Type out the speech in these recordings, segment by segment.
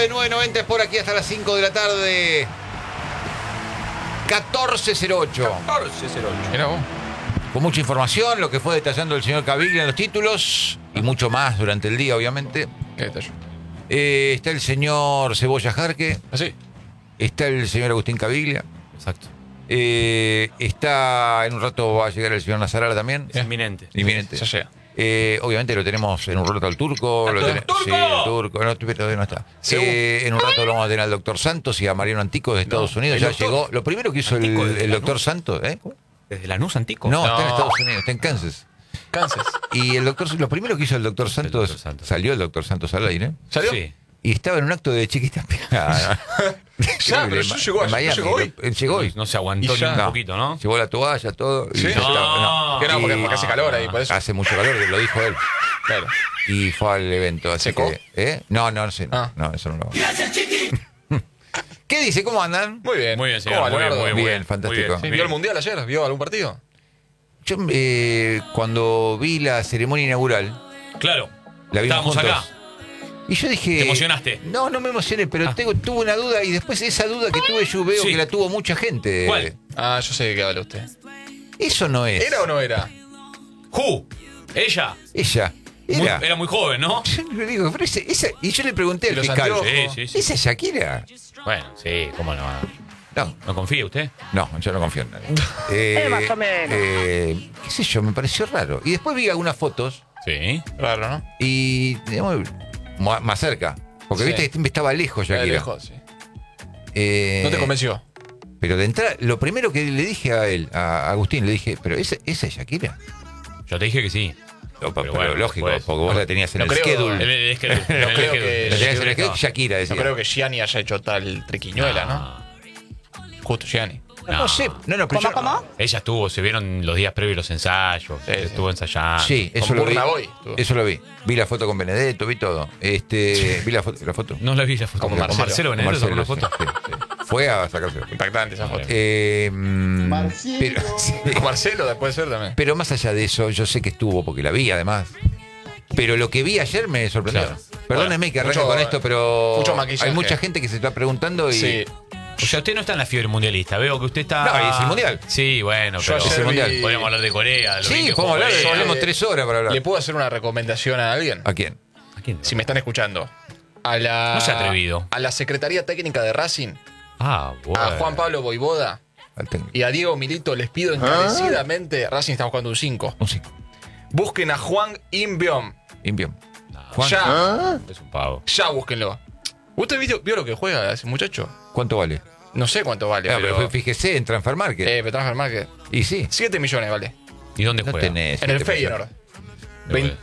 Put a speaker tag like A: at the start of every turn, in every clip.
A: 990 es por aquí hasta las 5 de la tarde. 1408.
B: 1408.
C: Mirá vos.
A: Con mucha información, lo que fue detallando el señor Caviglia en los títulos y mucho más durante el día, obviamente.
C: Qué detalle.
A: Está el señor Cebolla Jarque.
C: Así.
A: Está el señor Agustín Caviglia.
B: Exacto.
A: Está, en un rato va a llegar el señor Nazarala también.
B: Es inminente.
A: Inminente.
C: Ya llega.
A: Obviamente lo tenemos en un rato al Turco.
B: ¿Al Turco?
A: Sí, el Turco. No, pero todavía no está. En un rato lo vamos a tener al doctor Santos y a Mariano Antico de Estados Unidos.
B: el
A: Ya
B: doctor
A: llegó. Lo primero que hizo
B: Antico
A: el
B: de
A: doctor
B: Lanús.
A: Santos.
B: ¿Desde Lanús Antico?
A: No, está en
C: No.
A: Estados Unidos, está en Kansas.
C: Kansas.
A: Y el doctor, lo primero que hizo el doctor Santos,
B: doctor Santos.
A: salió el doctor Santos al aire.
C: ¿Salió?
B: Sí.
A: Y estaba en un acto de chiquita.
C: Ya, pero ya llegó,
A: en
C: ya
A: Miami.
C: llegó hoy.
A: Llegó hoy.
B: No se aguantó
C: Y
B: ni
C: ya.
B: un poquito, ¿no?
A: Llevó la toalla, todo. y
C: ¿Sí?
A: ya estaba-
C: Que no, porque
A: Y-
C: hace calor ahí, por eso.
A: Hace mucho calor, lo dijo él.
C: Claro.
A: Y fue al evento. Así
C: ¿Secó?
A: que, No sé.
C: Ah.
A: No, eso no lo va. ¿Qué dice? ¿Cómo andan?
C: Muy bien.
B: Muy bien, señor.
C: ¿Cómo va,
B: Muy bien,
C: Leonardo?
B: muy
A: Bien,
B: bien.
A: fantástico.
B: Muy
C: Sí,
B: bien.
C: ¿vio el mundial ayer? ¿Vio algún partido?
A: Yo, cuando vi la ceremonia inaugural,
B: Claro.
A: la vimos
B: Estábamos
A: juntos.
B: acá.
A: Y yo dije...
B: ¿Te emocionaste?
A: No, no me emocioné, pero tuve una duda y después esa duda que tuve yo veo
B: Sí.
A: que la tuvo mucha gente.
B: ¿Cuál?
C: Ah, yo sé de qué habla usted.
A: Eso no es.
C: ¿Era o no era?
B: Who. Ella.
A: Ella.
B: Era muy joven, ¿no?
A: Yo le digo, pero y yo le pregunté
C: ¿Y
A: al
C: los
A: fiscal.
C: anteojos?
B: Sí, sí, sí.
A: ¿Esa es Shakira?
B: Bueno, sí, ¿cómo no?
A: No,
B: ¿No confía usted?
A: no, yo no confío en nadie.
D: Más o menos.
A: Qué sé yo, me pareció raro. Y después vi algunas fotos
B: Sí.
C: Raro, ¿no?
A: y digamos, más cerca. Porque
C: Sí.
A: viste que estaba lejos
C: Era
A: Shakira.
C: lejos, sí.
A: Eh,
C: ¿No te convenció?
A: Pero de entrada, lo primero que le dije a él, a Agustín, le dije, ¿pero esa es Shakira?
B: Yo te dije que sí.
A: No, pero
B: bueno,
A: lógico,
B: pues,
A: porque vos la tenías en
C: no
A: el
C: creo-
A: schedule.
B: Es que
C: No creo que-
A: La tenías en el schedule, Shakira,
C: No
A: decía.
C: creo que Gianni haya hecho tal triquiñuela, ¿no? Justo Gianni.
A: No sé, no, pero yo-
D: ¿Cómo?
B: Ella estuvo, se vieron los días previos los ensayos,
C: Sí, sí.
B: estuvo ensayando.
A: Sí, eso
C: Con
A: lo vi.
C: Burna Boy estuvo.
A: Eso lo vi. Vi la foto con Benedetto, vi todo. Vi la foto.
B: No la vi la foto.
C: Como
B: Con
C: Marcelo.
B: Marcelo Benedetto sacó una foto.
A: sí, sí. Fue a sacarse la foto.
C: Impactante esa foto.
A: Pero, sí,
C: Con Marcelo puede ser también.
A: pero más allá de eso, yo sé que estuvo, porque la vi además. Pero lo que vi ayer me sorprendió.
B: Claro.
A: Perdóneme que arranque
C: Mucho-
A: con esto, pero
C: mucho maquillaje.
A: hay mucha gente que se está preguntando y...
C: Sí.
B: O sea, usted no está en la fiebre mundialista. Veo que usted está.
A: No, es el mundial.
B: Sí, bueno,
C: Yo
B: pero.
C: ayer
A: Es el mundial.
C: vi-
B: Podríamos hablar de Corea. de lo bien
A: Sí,
B: que
A: podemos
B: jugó
A: hablar,
B: Corea.
A: hablemos 3 horas para hablar.
C: ¿Le puedo hacer una recomendación a alguien?
A: ¿A quién?
B: ¿A quién?
C: Si me están escuchando. A la,
B: No se ha atrevido.
C: A la Secretaría Técnica de Racing,
B: Ah, bueno.
C: a Juan Pablo Voivoda
A: Al técnico.
C: y a Diego Milito les pido encarecidamente, Racing está jugando un 5.
A: Un 5.
C: Busquen a Juan Inbiom.
A: Bien.
B: No,
A: Juan,
C: Ya,
B: es un pavo.
C: ya búsquenlo. ¿Usted vio lo que juega ese muchacho?
A: ¿cuánto vale?
C: No sé cuánto vale,
A: Ah,
C: pero...
A: pero fíjese en Transfer Market.
C: pero Transfer Market.
A: Y sí.
C: 7 millones vale.
B: ¿Y dónde
A: No
B: juega?
A: tenés.
C: En el
A: 7
C: Feyenoord.
B: Pero,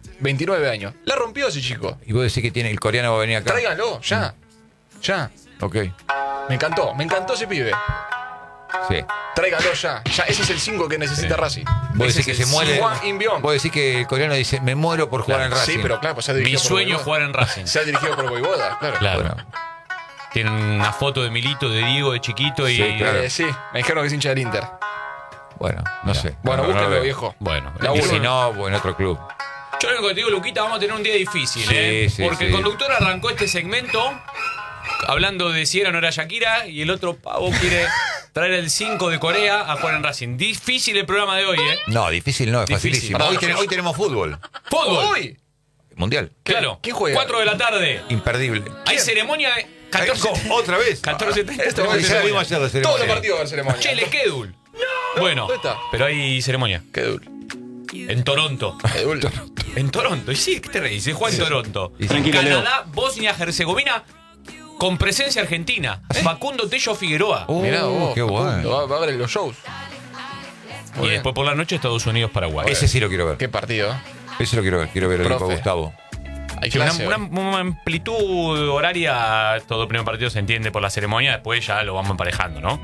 C: 29 años. La rompió ese chico.
A: Y vos decís que tiene el coreano va a venir acá.
C: Tráiganlo, ya. Ya.
A: Ok.
C: Me encantó ese pibe.
A: Sí.
C: Tráiganlo ya. Ya, ese es el 5 que necesita Racing.
A: Vos
C: Ese
A: decís que
C: es
A: se
C: el
A: muere.
C: Juan Inbiom.
A: Vos decís que el coreano dice, me muero por jugar en Racing.
C: Sí, pero claro, pues se ha
B: Mi
C: dirigido por
B: sueño es
C: Voivoda.
B: jugar en Racing.
C: Se ha dirigido por Voivoda, claro.
B: Claro.
A: Bueno,
B: Tienen una foto de Milito, de Diego, de chiquito y.
A: Sí, claro.
C: Sí, me dijeron que es hincha del Inter.
A: bueno, no sé.
C: Bueno,
A: No, no
C: búsquenlo,
A: veo.
C: viejo.
B: Bueno,
C: La
A: Y
C: uno.
A: si no, o en otro club.
B: yo lo único que te digo, Luquita, vamos a tener un día difícil,
A: Sí,
B: ¿eh?
A: sí,
B: Porque
A: sí.
B: el conductor arrancó este segmento hablando de si era o no era Shakira y el otro pavo quiere traer el 5 de Corea a jugar en Racing. Difícil el programa de hoy, ¿eh?
A: No, difícil no, es
B: Difícil.
A: facilísimo.
C: Perdón,
A: Hoy tenemos fútbol.
B: ¡Fútbol!
C: ¡Uy!
A: Mundial.
B: Claro.
C: ¿Quién juega?
B: 4 de la tarde.
A: Imperdible.
B: Hay ceremonia de 14.
A: ¿Otra vez?
B: 14:30.
C: Esto
A: Ya la
C: ceremonia.
A: vimos ayer de ceremonia.
C: Todos los partidos de ceremonia.
B: Che, el schedule. Bueno,
C: ¿Dónde está?
B: pero hay ceremonia.
C: Qué duro.
B: En Toronto.
C: Qué duro.
B: En Toronto. Y sí, ¿qué te reís? Se juega en Toronto.
A: Y sí.
E: Tranquilo, Leo.
B: Canadá, Bosnia, Herzegovina, con presencia argentina. Facundo Tello Figueroa.
C: Mirá vos.
A: qué bueno.
C: Facundo, va a ver los shows.
B: Y
C: Muy bien.
B: después por la noche Estados Unidos, Paraguay.
A: Ese sí lo quiero ver.
C: Qué partido.
A: Ese lo quiero ver. Quiero ver el equipo
C: Profe.
A: de Gustavo.
C: Hay
B: Sí, una,
C: clase.
B: una- una amplitud horaria, todo el primer partido se entiende por la ceremonia, después ya lo vamos emparejando, ¿no?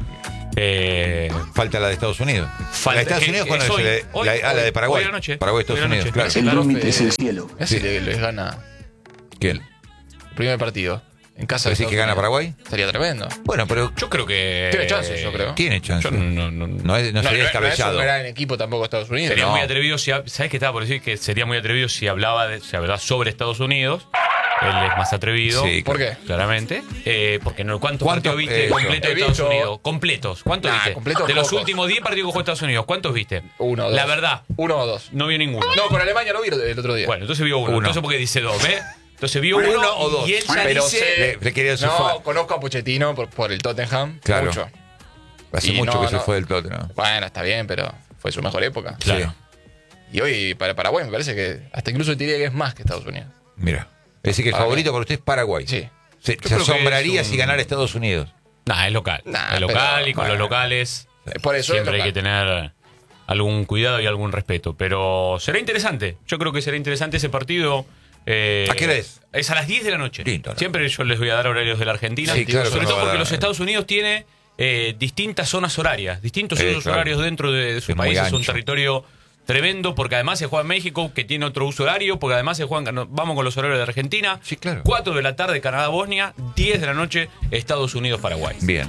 A: Falta la de Estados Unidos.
B: Falta-
A: la de Estados
B: que-
A: Unidos,
B: que
A: ¿cuándo
B: es
A: es?
B: hoy.
A: La de Paraguay.
B: Hoy a la noche.
A: Paraguay, Estados
B: Hoy a la
A: Unidos,
B: noche.
A: claro.
C: Sí,
E: El
C: profe.
E: límite es el cielo.
C: Ese
A: Sí.
C: les gana
A: ¿Quién?
C: el primer partido. En casa de
A: ¿Decís que
C: Estados
A: gana
C: Unidos.
A: Paraguay?
C: Sería tremendo.
A: Bueno, pero
B: Yo creo que.
C: Tiene chances, yo creo.
A: tiene chance.
B: Yo no
A: No sería
C: No es
A: descabellado.
C: un gran equipo tampoco Estados Unidos.
B: sería
A: No.
B: muy atrevido si. ¿Sabes qué estaba por decir? Que sería muy atrevido si hablaba sobre Estados Unidos. Él es más atrevido.
A: Sí,
C: ¿Por qué?
B: Claramente. Porque no, ¿cuántos
A: ¿Cuánto?
B: partidos viste
A: Eso.
B: completos de
C: He
B: Estados
C: visto-
B: Unidos? Completos. ¿Cuántos
C: Nah,
B: viste?
C: completos
B: De los
C: pocos.
B: últimos 10 partidos que jugó Estados Unidos, ¿cuántos viste?
C: Uno o dos.
B: La verdad,
C: Uno o dos.
B: no vio ninguno.
C: No, con Alemania lo vi el otro día.
B: Bueno, entonces vio uno.
A: Uno.
B: Entonces, ¿por qué dice dos? ¿Ves? Entonces vio
A: Uno
B: uno
A: o dos.
B: y él ya
C: Pero
B: dice...
C: sé-
A: Le quería su
C: no,
A: fan.
C: conozco a Pochettino por el Tottenham.
A: Claro.
C: Mucho.
A: Hace
C: Y
A: mucho
C: no,
A: que se
C: no.
A: fue del Tottenham.
C: Bueno, está bien, pero fue su mejor época.
B: Claro.
C: Y hoy para Paraguay me parece que hasta incluso te diría que es más que Estados Unidos.
A: Mira. Es decir, que el
C: Para
A: favorito para usted es Paraguay.
C: Sí.
A: Se
B: creo que
A: asombraría
B: es un-
A: si ganara Estados Unidos.
B: Nah, es local.
C: Nah,
B: es local
C: pero,
B: y con
C: bueno.
B: los locales
C: Por eso
B: siempre
C: es
B: hay que
C: local.
B: tener algún cuidado y algún respeto. Pero será interesante. Yo creo que será interesante ese partido.
A: ¿A qué hora es?
B: Es a las 10 de la noche.
A: Lindo, ¿no?
B: Siempre yo les voy a dar horarios de la Argentina.
A: Sí, claro,
B: sobre
A: que
B: todo
A: no va a
B: porque
A: dar.
B: los Estados Unidos tiene distintas zonas horarias, distintos usos
A: claro.
B: horarios dentro de su
A: Es muy
B: país. Es un
A: ancho.
B: territorio tremendo porque además se juega en México, que tiene otro uso horario, porque además se juegan, vamos con los horarios de Argentina.
A: Sí, claro.
B: 4 de la tarde Canadá-Bosnia, 10 de la noche Estados Unidos-Paraguay.
A: Bien.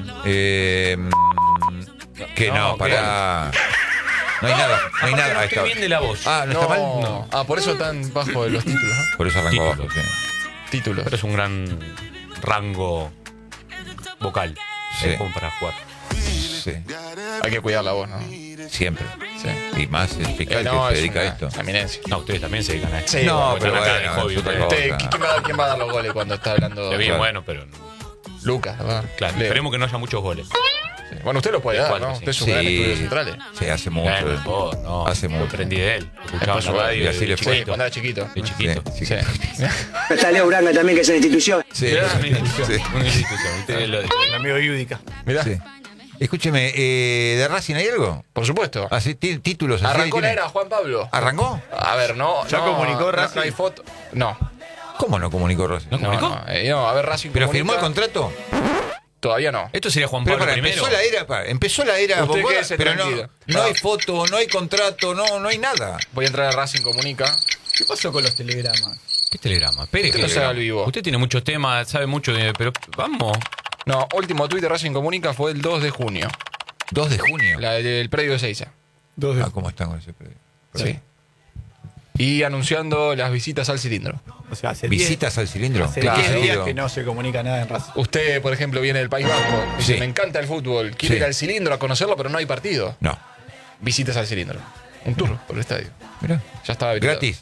A: Que no,
C: No,
A: para. No hay nada, no hay
B: Aparte,
A: nada
B: no
A: a
B: estoy
A: esta hora.
B: bien de la voz.
A: Ah, ¿no está mal?
C: No. Ah, por eso tan bajo de los títulos, ¿no?
A: Por eso arrancó
B: Título.
A: abajo. Sí.
C: Títulos.
B: Pero es un gran rango vocal
A: Sí.
B: como para jugar.
A: Sí,
C: Hay que cuidar la voz, ¿no?
A: siempre.
C: Sí.
A: Y más el fiscal
C: No,
A: que
C: es
A: se dedica a
C: una
A: esto.
C: eminencia.
B: No, ustedes también se dedican a esto.
C: Sí,
A: No,
B: Están
A: pero
B: acá
A: bueno,
B: de hobby,
A: es otra
B: ustedes.
A: cosa.
C: ¿Quién va a dar los goles cuando está hablando?
B: Está bien,
A: Claro.
B: bueno, pero
C: Lucas, ¿verdad?
B: claro,
C: Leo.
B: esperemos que no haya muchos goles.
C: Sí. Bueno, usted lo puede dar,
B: Cuatro,
C: ¿no?
B: sí.
C: Usted es un gran
A: Sí.
C: estudio centrales.
A: Sí, hace mucho.
B: Bueno, vos, no,
A: Hace
B: lo
A: mucho.
B: aprendí de él. Lo escuchaba en la
C: por
B: radio
A: y así
B: de
A: le fue.
C: Sí,
B: chiquito.
C: cuando era chiquito.
B: De chiquito.
A: Sí,
C: Sí.
D: Está Leo Branga también, que es una institución.
A: Sí.
B: Una institución.
A: Sí.
B: Una institución. Ustedes lo
E: El amigo Yudica.
C: Mirá,
A: Sí. Escúcheme, ¿de Racing hay algo?
C: por supuesto.
A: Así, títulos así
C: Arrancó la
A: tiene?
C: era Juan Pablo.
A: ¿Arrancó?
C: A ver, no.
E: ¿Ya comunicó
C: no,
E: Racing?
C: No hay foto. No.
A: ¿Cómo no comunicó Racing?
B: ¿No comunicó?
C: No, a ver, Racing.
A: ¿Pero
C: comunica.
A: firmó el contrato?
C: Todavía no.
B: Esto sería Juan
A: Pero
B: Pablo
A: para,
B: primero.
A: empezó la era
C: Usted
A: Bombada,
C: quédese
A: pero no,
C: tranquilo.
A: no hay foto, no hay contrato, no hay nada.
C: Voy a entrar a Racing Comunica.
E: ¿Qué pasó con los telegramas?
B: ¿Qué telegrama? Espere,
C: Usted
B: ¿qué
C: no sabe
B: telegrama?
C: al vivo.
B: Usted tiene muchos temas, sabe mucho, pero vamos.
C: No, último tuit de Racing Comunica fue el 2 de junio.
A: 2 de junio.
C: El predio de Seiza.
A: ¿Cómo están con ese predio?
C: Sí. Y anunciando las visitas al cilindro.
E: O sea, hace
A: ¿Visitas al cilindro?
E: Hace
C: Claro.
E: 10 días
A: sentido?
E: que no se comunica nada en Racing.
C: Usted, por ejemplo, viene del País Vasco. Dice,
A: Sí.
C: me encanta el fútbol. Quiere
A: Sí.
C: ir al cilindro a conocerlo, pero no hay partido.
A: No.
C: Visitas al cilindro. Un tour por el estadio.
A: Mirá.
C: Ya estaba habilitado.
A: ¿Gratis?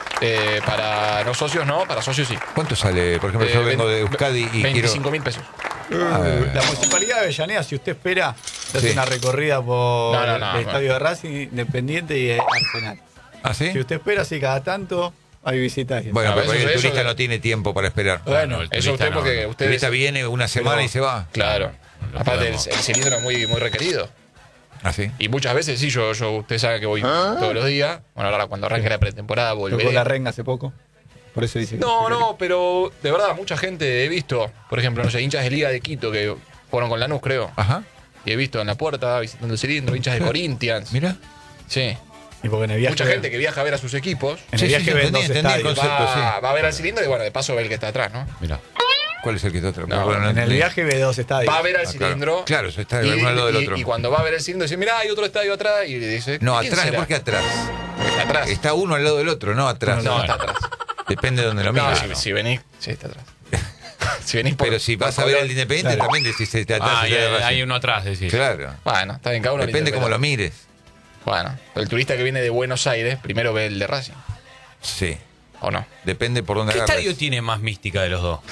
C: Para no socios no, para socios sí.
A: ¿Cuánto sale? Por ejemplo, yo vengo de Euskadi y
C: 25.000 pesos.
E: La municipalidad de Avellaneda, si usted espera, se hace
A: Sí.
E: una recorrida por
C: No,
E: el estadio de Racing, Independiente y Arsenal.
A: ¿Ah, sí?
E: Si usted espera, sí, cada tanto hay visitas.
A: Bueno,
C: No,
A: pero por ahí
C: eso-
A: el
C: eso
A: turista
C: de-
A: no tiene tiempo para esperar.
E: Bueno,
B: el
C: Eso
B: turista
C: usted porque
A: El
C: ustedes...
A: turista viene una semana y se va.
C: Claro.
B: No
C: Aparte, el
B: podemos.
C: cilindro es muy, muy requerido.
A: ¿Ah, sí?
C: Y muchas veces, sí, usted sabe que voy todos los días. Bueno, ahora cuando arranque la pretemporada
E: tocó
C: volveré.
E: la renga hace poco. Por eso dice que
C: No, pero de verdad, mucha gente he visto, por ejemplo, no sé, hinchas de Liga de Quito que fueron con Lanús, creo.
A: Ajá.
C: Y he visto en la puerta visitando el cilindro, hinchas de Corinthians.
A: Mira.
C: Sí.
E: Y porque en el viaje
C: Mucha gente que viaja a ver a sus equipos.
E: En
A: Sí,
E: el viaje
A: sí,
E: ven
A: entendí
E: dos
A: el
E: estadios.
A: concepto.
C: Va a ver al cilindro y bueno, de paso ve el que está atrás, ¿no?
B: Mira.
A: ¿Cuál es el que está atrás?
C: No,
A: Bueno,
E: En el
A: entendí.
E: viaje ve dos estadios.
C: Va a ver al
A: Ah, claro.
C: cilindro.
A: Claro, eso está
C: y,
A: de uno al lado del
C: y-
A: otro.
C: y cuando va a ver el cilindro dice, mira, hay otro estadio atrás. Y le dice,
A: No,
C: ¿quién
A: atrás,
C: será?
A: ¿por qué atrás?
C: Está atrás.
A: Está uno al lado del otro, no atrás.
C: No, está atrás.
A: Depende de donde lo
C: No,
A: mires.
C: si venís, sí, está atrás. Si venís por,
A: Pero si
C: por
A: vas a ver
C: Colón.
A: al Independiente,
E: Claro.
A: también decís está atrás.
B: Ah,
A: está de Racing.
B: hay uno atrás, decís.
A: Claro.
C: Bueno, está bien, cada uno lo
A: Depende cómo
C: interpreta.
A: lo mires.
C: Bueno, el turista que viene de Buenos Aires primero ve el de Racing,
A: Sí.
C: ¿o no?
A: Depende por dónde
B: ¿Qué
A: agarres.
B: estadio tiene más mística de los dos?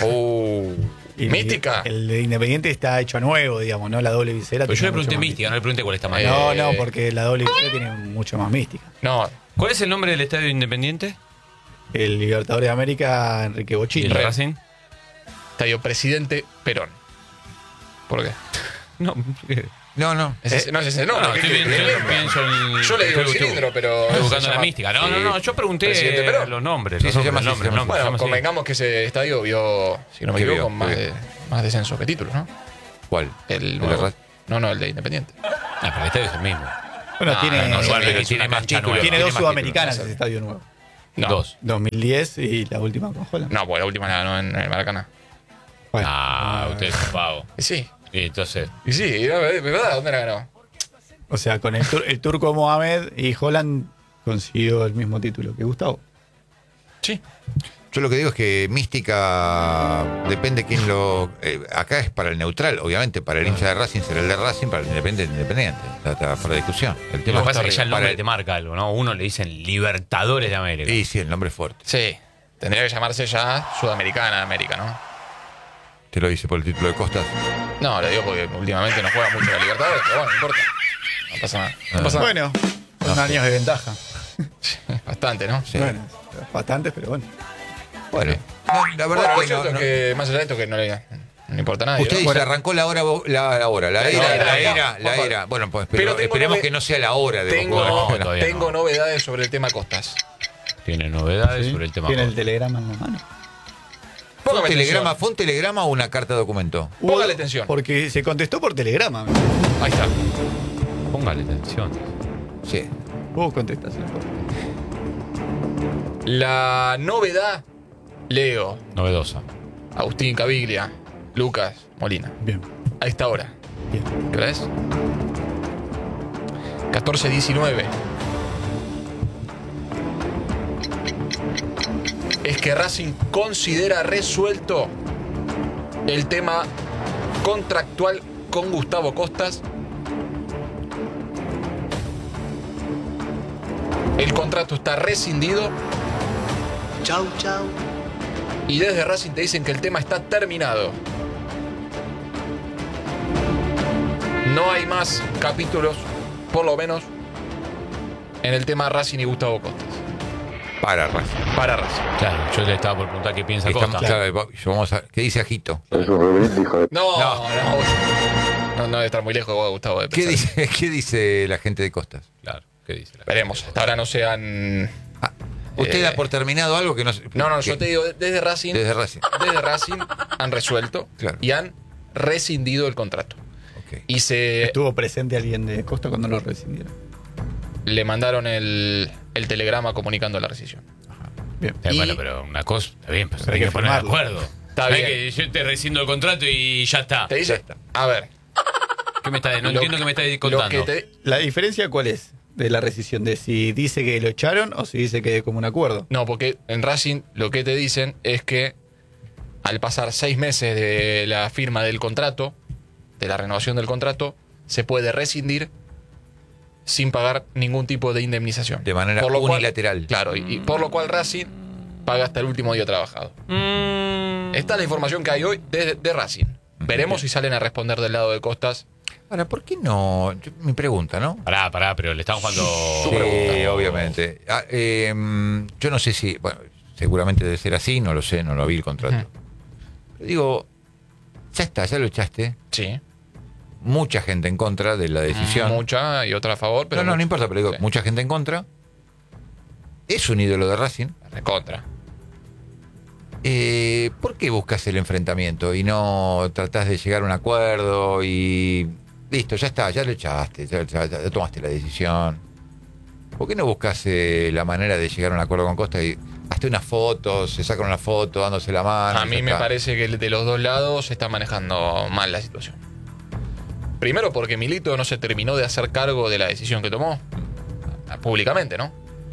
E: Y
C: ¿Mística?
E: El de Independiente está hecho a nuevo, digamos, ¿no? La doble visera.
B: Pero yo
E: tiene
B: le pregunté
E: mucho más
B: mística, no le pregunté cuál está más.
E: No, no, porque la doble visera tiene mucho más mística.
C: No,
B: ¿Cuál es el nombre del estadio independiente?
E: El Libertadores de América, Enrique
B: ¿Y
E: Bochini.
B: el de Racing?
C: estadio Presidente Perón. ¿Por qué?
B: No,
A: No, no.
C: No, es ese, no.
B: no,
C: ¿qué
B: estoy
C: quiere?
B: pienso en.
C: Yo le digo el
B: estoy-
C: cilindro, pero...
B: Estoy
C: se
B: buscando la
C: llama-
B: mística. No,
A: Sí.
B: no,
C: Presidente
B: yo pregunté
C: Perón.
B: los nombres.
A: Sí,
B: los
A: se
B: nombres,
A: llama así,
B: los nombres,
A: se llama
B: los nombres,
C: Bueno,
B: se llama así.
C: convengamos que ese estadio vio, si no me
A: ¿Qué
C: equivoco,
A: vio?
C: con más,
A: ¿Qué
C: de, más descensos que títulos, ¿no?
A: ¿Cuál?
C: El
A: de
C: nuevo.
A: Racing?
C: No, el de Independiente.
B: Ah, pero el estadio es el mismo.
E: Bueno,
B: No,
E: tiene,
B: no, igual, pero
C: es
B: tiene
C: una
B: más
C: cancha
B: títulos.
C: nueva.
E: tiene dos
A: más
E: sudamericanas
C: títulos.
E: ese estadio nuevo.
C: No.
B: Dos.
E: 2010 y la última con Holland.
C: No, pues la última la ganó en el Maracaná.
E: Bueno,
B: Ah, usted es un pavo.
C: Y sí.
B: Y entonces.
C: Y sí, de verdad, ¿dónde la ganó?
E: o sea, con el turco Mohamed y Holland consiguió el mismo título que Gustavo.
C: Sí.
A: Yo lo que digo es que Mística depende quién lo... acá es para el neutral, obviamente, para el hincha de Racing será el de Racing, para el independiente. Está fuera de discusión. El
B: Lo
A: tema
B: que pasa es que ya el nombre
A: para
B: te marca algo, ¿no? Uno le dicen Libertadores de América.
A: Sí, el nombre es fuerte.
C: Sí, tendría que llamarse ya Sudamericana de América, ¿no?
A: Te lo dice por el título de Costas.
C: No, lo digo porque últimamente no juega mucho la Libertadores, pero bueno, no importa. No pasa nada. No pasa nada.
E: Bueno, son años de ventaja.
C: Bastante, ¿no?
A: Sí.
E: Bueno, bastantes, pero bueno.
A: Bueno, no, la verdad
C: Bueno, lo
A: que
C: cierto
A: no,
C: es
A: no.
C: que más allá de esto que no le importa a nadie.
A: Usted
C: ¿no?
A: dice,
C: Bueno,
A: arrancó la era. Bueno, pues
C: Pero tengo
A: esperemos
C: nove-
A: que no sea la hora de
C: tengo,
A: los jugadores.
B: todavía
C: tengo
B: no.
C: novedades sobre el tema Costas.
B: Tiene novedades
E: ¿Sí?
B: sobre el tema.
E: Tiene el
B: Costas.
E: telegrama en la mano.
C: Póngame atención.
A: ¿Fue un telegrama o una carta de documento?
C: Póngale atención.
E: Porque se contestó por telegrama.
C: Ahí está.
B: Póngale atención.
A: Sí.
E: Vos contestaste.
C: La novedad, Leo,
B: Novedosa.
C: Agustín Caviglia, Lucas Molina.
E: Bien,
C: A esta hora.
E: bien.
C: ¿Qué hora es? 14:19. Es que Racing considera resuelto el tema contractual con Gustavo Costas. El contrato está rescindido.
D: Chau, chau.
C: Y desde Racing te dicen que el tema está terminado. No hay más capítulos, por lo menos, en el tema Racing y Gustavo Costas.
A: Para Racing.
C: Para Racing.
B: Claro, yo le estaba por preguntar qué piensa
A: Estamos-
B: Costa.
A: claro, vamos a- ¿qué dice Ajito?
C: No debe estar muy lejos de Gustavo. de
A: ¿Qué
C: pensar.
A: qué dice la gente de Costas?
B: Claro, ¿qué dice?
C: Veremos. Hasta ahora no se han...
A: ¿Usted da por terminado algo que no
C: No,
A: que-
C: yo te digo, desde Racing,
A: Desde Racing.
C: desde Racing han resuelto
A: Claro.
C: y han rescindido el contrato.
A: Ok.
C: Y se
E: ¿Estuvo presente alguien de Costa cuando lo rescindieron?
C: le mandaron el telegrama comunicando la rescisión.
E: Bien.
B: Sí,
C: Y-
B: bueno, pero una cosa, está bien, pero
E: Pero
B: hay
E: hay
B: que
E: que
B: poner de
E: firmarlo.
B: acuerdo.
C: Está
B: No es
C: bien.
B: que yo te rescindo el contrato y ya está.
C: Te dice, a ver,
B: ¿Qué me está, no
C: lo
B: entiendo qué me está
C: lo
B: contando.
C: que te-
E: ¿La diferencia cuál es de la rescisión? ¿De si dice que lo echaron o si dice que es como un acuerdo?
C: No, porque en Racing lo que te dicen es que al pasar 6 meses de la firma del contrato, de la renovación del contrato, se puede rescindir sin pagar ningún tipo de indemnización.
A: De manera
C: Por lo cual-
A: unilateral.
C: claro, y por lo cual Racing paga hasta el último día trabajado. Esta es la información que hay hoy de Racing. Veremos si salen a responder del lado de Costas.
A: Ahora, ¿por qué no? Mi pregunta, ¿no?
B: Pará, pero le estamos jugando.
A: Sí, obviamente. Yo no sé si, bueno, seguramente debe ser así, no lo sé, no lo vi el contrato. Pero digo, ya está, ya lo echaste.
C: Sí.
A: Mucha gente en contra de la decisión.
C: Mucha y otra a favor, pero.
A: no importa, pero digo,
C: Sí.
A: mucha gente en contra. Es un ídolo de Racing.
C: Contra.
A: ¿Por qué buscas el enfrentamiento y no tratás de llegar a un acuerdo y listo, ya está, ya lo echaste, ya tomaste la decisión? ¿Por qué no buscas la manera de llegar a un acuerdo con Costa y hasta unas fotos, se sacan una foto dándose la mano?
C: A
A: y
C: mí
A: ya
C: me
A: está?
C: parece que de los dos lados se está manejando mal la situación. Primero porque Milito no se terminó de hacer cargo de la decisión que tomó públicamente, ¿no?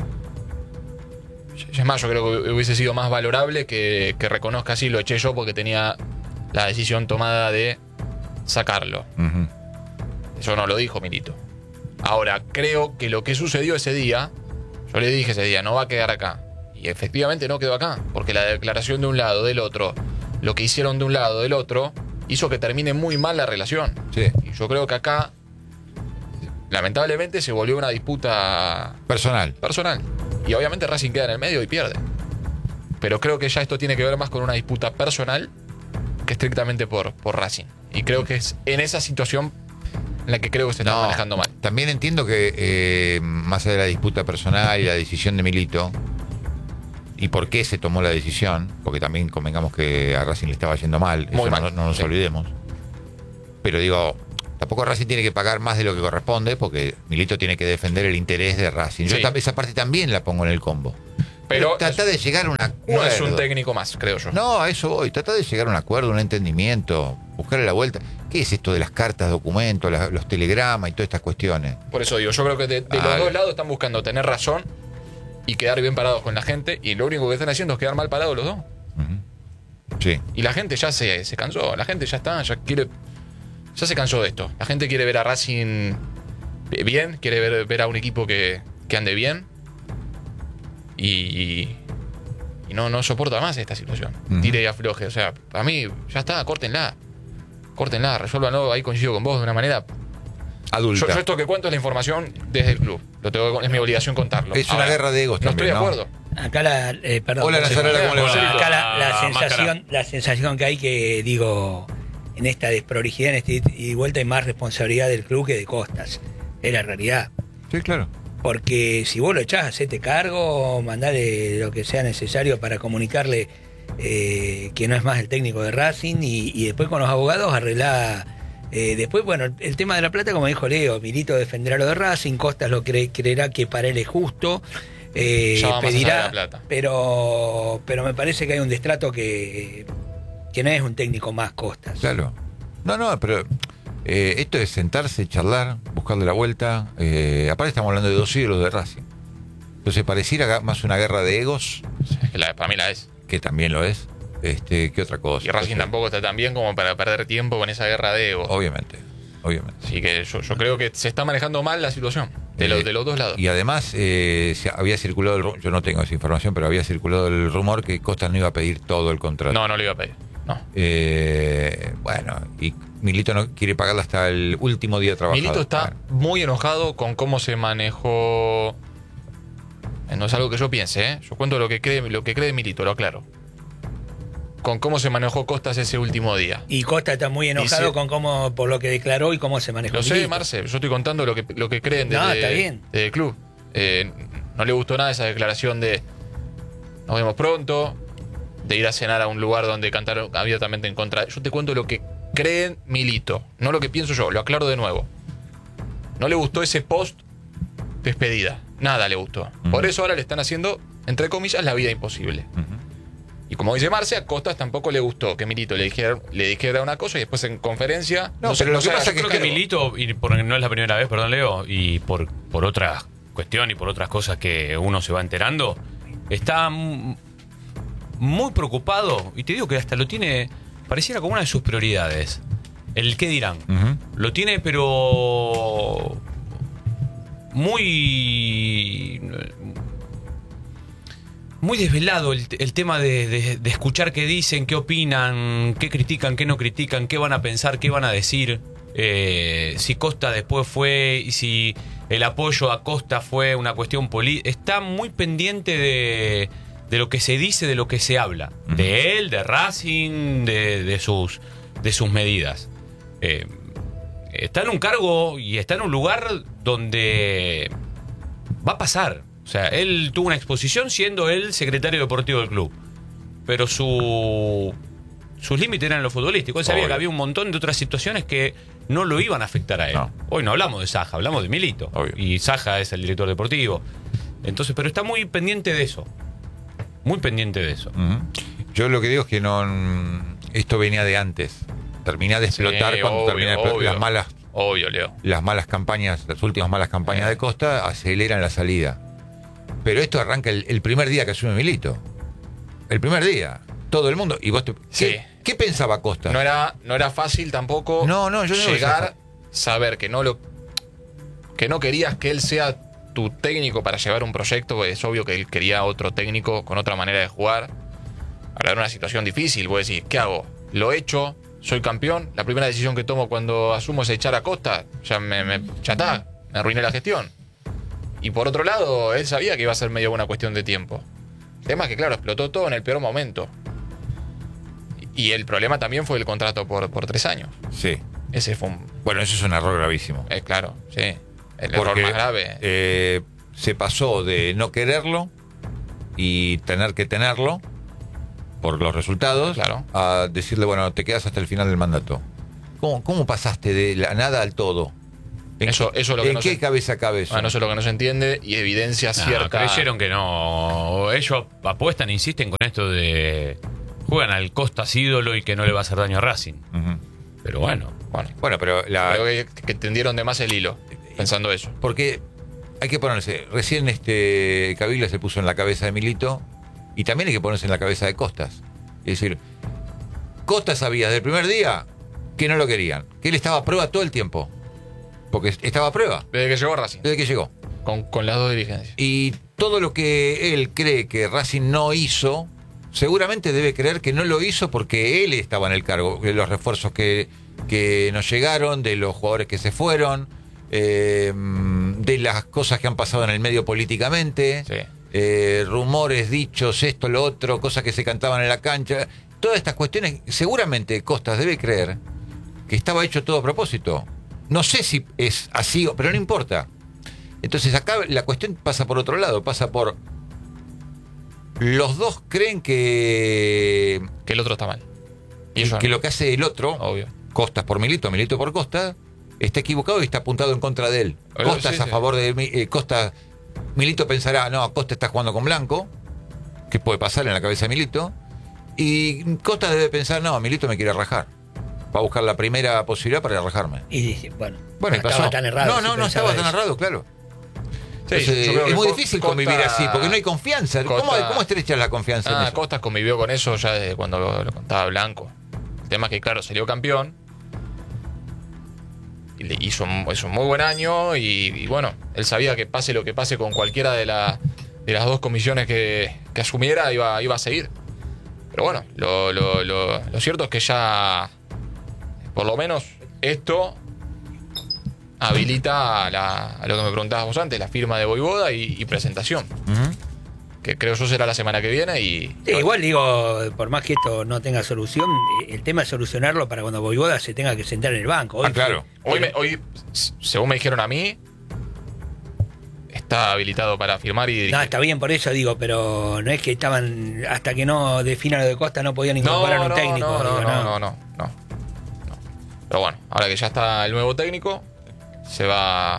C: Es más, yo creo que hubiese sido más valorable que reconozca así, lo eché yo porque tenía la decisión tomada de sacarlo.
A: Ujú.
C: Eso no lo dijo Milito. Ahora, creo que lo que sucedió ese día, yo le dije ese día, no va a quedar acá. Y efectivamente no quedó acá, porque la declaración de un lado, del otro, lo que hicieron de un lado, del otro, hizo que termine muy mal la relación.
A: Sí.
C: Y yo creo que acá, lamentablemente, se volvió una disputa
A: Personal.
C: personal. Y obviamente Racing queda en el medio y pierde. Pero creo que ya esto tiene que ver más con una disputa personal que estrictamente por Racing. Y creo que es en esa situación en la que creo que se está manejando mal.
A: También entiendo que más allá de la disputa personal y la decisión de Milito y por qué se tomó la decisión, porque también convengamos que a Racing le estaba yendo mal,
C: Muy
A: eso
C: mal,
A: no nos
C: sí.
A: olvidemos. Pero digo, tampoco Racing tiene que pagar más de lo que corresponde porque Milito tiene que defender el interés de Racing. Yo
C: Sí.
A: esa parte también la pongo en el combo.
C: Pero
A: trata de llegar a un acuerdo.
C: no es un técnico más, creo yo.
A: No, a eso voy. Trata de llegar a un acuerdo, un entendimiento, buscarle la vuelta. ¿Qué es esto de las cartas, documentos, los telegramas y todas estas cuestiones?
C: Por eso digo, yo creo que de los
A: Ah,
C: dos lados están buscando tener razón y quedar bien parados con la gente, y lo único que están haciendo es quedar mal parados los dos.
A: Sí.
C: Y la gente ya se cansó, la gente ya está, ya se cansó de esto. La gente quiere ver a Racing bien, quiere ver a un equipo que ande bien, y no soporta más esta situación. Tire y afloje, o sea, a mí ya está, córtenla, resuélvanlo, ahí coincido con vos de una manera
A: Adulta.
C: Yo esto que cuento es la información desde el club. Es mi obligación contarlo.
A: Es una guerra de egos
C: no
A: también,
C: estoy de acuerdo.
F: Acá perdón.
A: Hola, Nazarela, ¿cómo le va?
F: Acá
B: Máscara.
F: la sensación que hay que, digo, en esta desprolijidad, en este ida y vuelta, hay más responsabilidad del club que de Costas. Es la realidad.
A: Sí, claro.
F: Porque si vos lo echás, hacete cargo, mandale lo que sea necesario para comunicarle que no es más el técnico de Racing, y después con los abogados arreglá. Después, bueno, el tema de la plata, como dijo Leo, Milito defenderá lo de Racing, Costas lo creerá que para él es justo,
C: Ya va más allá de
F: pedirá,
C: la plata.
F: pero me parece que hay un destrato que no es un técnico más Costas.
A: Claro. No, pero esto es sentarse, charlar, buscarle la vuelta. Aparte estamos hablando de 2 ídolos de Racing. Entonces pareciera más una guerra de egos,
C: Es que para mí la es.
A: que también lo es, que otra cosa.
C: Y Racing tampoco está tan bien como para perder tiempo con esa guerra de ego.
A: Obviamente.
C: Así que yo creo que se está manejando mal la situación de los dos lados.
A: Y además había circulado, yo no tengo esa información, pero había circulado el rumor que Costas no iba a pedir todo el contrato.
C: No le iba a pedir. No.
A: Bueno, y Milito no quiere pagarla hasta el último día de trabajo.
C: Milito está muy enojado con cómo se manejó. No es algo que yo piense, ¿eh? Yo cuento lo que cree Milito, lo aclaro. Con cómo se manejó Costas ese último día.
F: Y Costa está muy enojado con cómo, por lo que declaró y cómo se manejó.
C: Lo sé,
F: Milito.
C: Marce, yo estoy contando lo que creen
F: No, está bien.
C: del club. No le gustó nada esa declaración de nos vemos pronto, de ir a cenar a un lugar donde cantaron abiertamente en contra. Yo te cuento lo que creen Milito, no lo que pienso yo, lo aclaro de nuevo. No le gustó ese post despedida, nada le gustó. Por eso ahora le están haciendo, entre comillas, la vida imposible. Y como dice Marce, a Costas tampoco le gustó que Milito le dijera una cosa y después en conferencia...
A: pero lo que pasa
B: Yo creo que Milito, y no es la primera vez, perdón Leo, y por otra cuestión y por otras cosas que uno se va enterando, está muy preocupado, y te digo que hasta lo tiene, pareciera como una de sus prioridades, el qué dirán. Lo tiene, pero muy desvelado el tema de escuchar qué dicen, qué opinan, qué critican, qué no critican, qué van a pensar, qué van a decir, si Costa después fue, y si el apoyo a Costa fue una cuestión política. Está muy pendiente de lo que se dice, de lo que se habla, de él, de Racing, de sus medidas. Está en un cargo y está en un lugar donde va a pasar. O sea, él tuvo una exposición siendo él secretario deportivo del club. Pero sus límites eran lo futbolístico. Él sabía que había un montón de otras situaciones que no lo iban a afectar a él.
A: No.
B: Hoy no hablamos de Saja, hablamos de Milito.
A: Obvio.
B: Y Saja es el director deportivo. Entonces, pero está muy pendiente de eso. Muy pendiente de eso.
A: Yo lo que digo es que esto venía de antes. Terminá de explotar las malas.
C: Obvio, Leo.
A: Las malas campañas, las últimas malas campañas de Costa aceleran la salida. Pero esto arranca el primer día que asume Milito. El primer día. Todo el mundo. Y vos ¿Qué pensaba Costa?
C: No era fácil tampoco
A: yo no
C: llegar, saber que no querías que él sea tu técnico para llevar un proyecto, porque es obvio que él quería otro técnico con otra manera de jugar. Ahora era una situación difícil, vos decís, ¿qué hago? ¿Lo echo? ¿Soy campeón? La primera decisión que tomo cuando asumo es echar a Costa. Ya me arruiné la gestión. Y por otro lado, él sabía que iba a ser medio una cuestión de tiempo. El tema es que, claro, explotó todo en el peor momento. Y el problema también fue el contrato por 3 años.
A: Sí.
C: Ese fue
A: Bueno, eso es un error gravísimo.
C: claro, sí. El error más grave.
A: Se pasó de no quererlo y tener que tenerlo por los resultados,
C: Claro.
A: a decirle, bueno, te quedas hasta el final del mandato. ¿Cómo pasaste de la nada al todo?
C: Eso es lo que
A: ¿En qué cabeza cabe eso?
C: Bueno, eso es lo que no se entiende y evidencia cierta...
B: Creyeron que no. Ellos apuestan, insisten con esto de... Juegan al Costas ídolo y que no le va a hacer daño a Racing. Pero bueno.
A: Bueno, pero
C: Creo que tendieron de más el hilo, pensando eso.
A: porque hay que ponerse, recién Caviglia se puso en la cabeza de Milito, y también hay que ponerse en la cabeza de Costas. Es decir, Costas sabía desde el primer día que no lo querían, que él estaba a prueba todo el tiempo, porque estaba a prueba.
C: Desde que llegó a Racing.
A: Desde que llegó.
C: Con las dos dirigencias.
A: Y todo lo que él cree que Racing no hizo, seguramente debe creer que no lo hizo porque él estaba en el cargo, de los refuerzos que nos llegaron, de los jugadores que se fueron, de las cosas que han pasado en el medio políticamente,
C: Sí.
A: Rumores, dichos, esto, lo otro, cosas que se cantaban en la cancha. Todas estas cuestiones, seguramente Costas debe creer que estaba hecho todo a propósito. No sé si es así, pero no importa. Entonces acá la cuestión pasa por otro lado, pasa por... Los dos creen que
C: el otro está mal. Y eso
A: que
C: no.
A: lo que hace el otro,
C: Obvio.
A: Costas por Milito, Milito por Costas, está equivocado y está apuntado en contra de él.
C: Pero,
A: Costas
C: sí,
A: a
C: sí.
A: favor de Costas. Milito pensará, no, Costas está jugando con Blanco, que puede pasar en la cabeza de Milito. Y Costas debe pensar, no, Milito me quiere rajar. Va a buscar la primera posibilidad para rajarme.
F: Y dice, bueno,
A: Bueno,
F: no
A: y pasó.
F: estaba tan errado.
A: No,
F: si
A: no estaba
F: pensaba
A: tan
F: eso.
A: errado, claro.
C: Sí,
A: Entonces,
C: yo creo
A: es
C: que
A: muy
C: Costa-
A: difícil convivir así, porque no hay confianza.
C: Costa-
A: ¿Cómo estrechas la confianza en eso?
C: Costas convivió con eso ya desde cuando lo contaba Blanco. El tema es que, claro, salió campeón. Y le hizo un muy buen año. Y bueno, él sabía que pase lo que pase con cualquiera de las dos comisiones que asumiera, iba a seguir. Pero bueno, lo cierto es que ya, por lo menos, esto habilita a lo que me preguntabas vos antes, la firma de Voivoda y presentación.
A: Ujú.
C: Que creo yo será la semana que viene. Y
F: Sí, igual digo, por más que esto no tenga solución, el tema es solucionarlo para cuando Voivoda se tenga que sentar en el banco. Hoy
A: claro.
C: Hoy, según me dijeron a mí, está habilitado para firmar y dirigir.
F: No, está bien por eso digo, pero no es que estaban, hasta que no defina lo de Costa, no podían incorporar un técnico. Digo,
C: No. Pero bueno, ahora que ya está el nuevo técnico, se va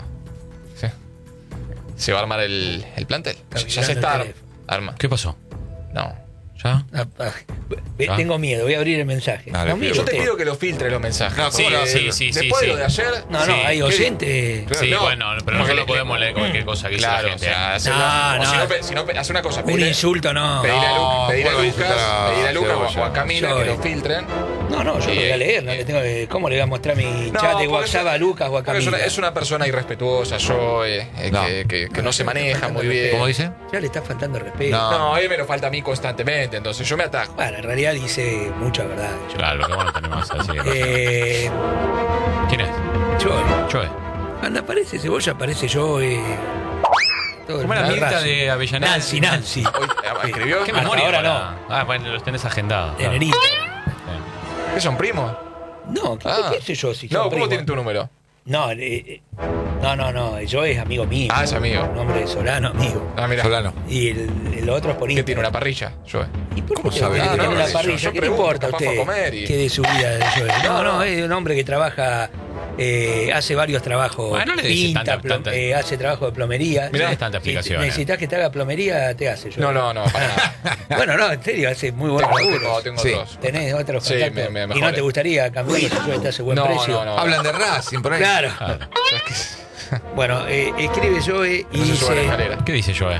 C: a armar el plantel.
F: Está
C: Ya se
F: vibrando
C: está
F: el teléfono.
C: arma.
B: ¿Qué pasó?
C: No.
B: ¿Ya?
F: Tengo miedo, voy a abrir el mensaje.
A: Dale,
F: No,
A: pido.
F: mire
C: Yo te
F: usted.
C: pido que lo filtre los mensajes.
A: No,
B: Sí,
A: ¿cómo lo
B: sí,
A: haces?
B: sí,
C: Después de lo de ayer.
F: No,
B: Sí.
F: hay oyentes.
B: Sí,
C: No,
B: bueno, pero
C: porque
B: nosotros podemos leer cualquier cosa que dice
C: Claro,
B: la
C: o
B: gente.
C: sea, hace
F: No,
C: una,
F: no.
C: si no, hace una cosa.
F: Un
C: pedirle-
F: insulto no.
C: Pedirle a
A: No,
C: pedirle a
A: vuelvo a
C: Lucas,
A: insultar a
C: pedirle a Lucas
A: Cebolla.
C: o a Camila
F: Yo,
C: que lo filtren.
F: No, yo lo voy a leer, no
C: y-
F: le tengo que, ¿cómo le voy a mostrar mi
C: No,
F: chat de
C: porque
F: WhatsApp a Lucas o a
C: porque
F: Camila?
C: es una persona irrespetuosa,
A: No.
C: que no se maneja muy bien.
A: ¿Cómo dice?
F: Ya le está faltando respeto.
A: No.
C: No, a él me lo falta a mí constantemente, entonces yo me atajo.
F: Bueno, en realidad dice mucha verdad.
B: Claro, lo que bueno tenemos así.
F: Eh,
B: ¿Quién es? Joe.
F: Cuando aparece Cebolla, aparece yo. Todo
B: ¿Cómo era
F: el
B: la amiguita
F: Racing.
B: de Avellaneda?
F: Nancy.
C: Hoy escribió.
B: ¿Qué
F: Hasta
B: memoria?
F: ahora
B: para- bueno, los tenés agendados.
F: En el Inter.
C: ¿Qué son primos?
F: No, ¿qué sé yo? Si son
C: no, ¿cómo
F: primos?
C: tienen tu número?
F: No, no, yo es amigo mío.
C: Ah, es amigo.
F: Nombre de Solano, amigo.
C: Ah, mira.
A: Solano.
F: Y el otro es por
C: ¿Qué
F: Inter.
C: tiene una parrilla? Yo.
F: ¿Y por
A: ¿Cómo
F: qué
A: sabe?
F: tiene
A: Ah, no,
F: una
A: yo
F: parrilla? ¿Qué le
C: pregunto,
F: importa a
C: capaz fue
F: usted?
C: a comer y-
F: ¿Qué de su vida de Joel? No, es un hombre que trabaja, hace varios trabajos.
B: Bueno, no le dice
F: pinta,
B: tanta-
F: hace trabajo de plomería.
B: Mirá, es tanta
F: Si
B: explicación,
F: necesitas que te haga plomería, te hace yo.
C: No, para nada.
F: Bueno, no, en serio, hace muy buenos laburos.
C: Tengo
A: Sí.
C: otros.
F: Tenés otros
C: Sí,
F: contactos.
C: me
F: ¿Y no
C: mejoré.
F: te gustaría cambiarlo si yo te hace buen precio?
C: No.
A: Hablan de Racing por ahí.
F: Claro.
B: Claro.
F: Bueno, escribe Joe y
C: No se sube a la
F: dice...
C: escalera.
B: ¿Qué dice Joe?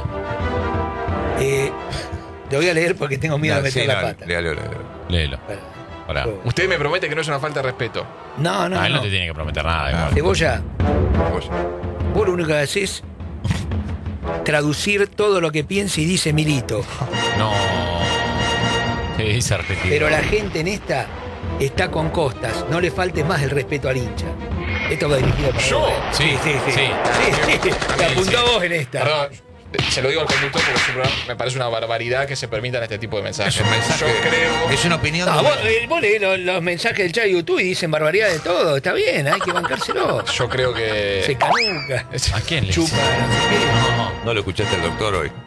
F: Te voy a leer porque tengo miedo de meter
A: Sí,
F: la
A: no,
F: pata.
A: léalo.
B: Léelo.
F: Para.
B: Pará.
F: Yo-
C: Usted me promete que no es una falta de respeto.
F: No,
B: A él no
F: no.
B: te tiene que prometer nada. Igual.
F: Cebolla,
A: Oye.
F: vos lo único que haces traducir todo lo que piensa y dice Milito.
B: No. Sí, dice repetido.
F: Pero la gente en esta está con Costas. No le faltes más el respeto al hincha. Esto va dirigido para
C: ¿Yo?
F: vos.
B: Sí,
F: Sí.
C: sí.
F: Te apuntó a vos en esta.
C: Perdón, se lo digo al conductor porque siempre me parece una barbaridad que se permitan este tipo de mensajes.
A: Es un mensaje.
C: Yo creo.
A: Es una opinión.
F: No,
A: de-
F: vos leés los mensajes del chat de YouTube y dicen barbaridad de todo. Está bien, hay que bancárselo.
C: Yo creo que.
F: Se canuca.
B: ¿A quién le
F: Chupa,
B: dice?
F: no sé qué.
B: No.
A: No lo escuchaste el doctor hoy.